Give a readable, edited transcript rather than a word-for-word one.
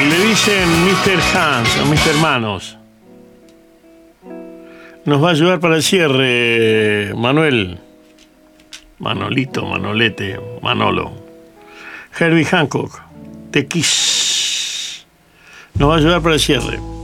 Y le dicen Mr. Hans o Mr. Manos. Nos va a ayudar para el cierre, Manuel. Manolito, Manolete, Manolo. Herbie Hancock, The Kiss. Nos va a ayudar para el cierre.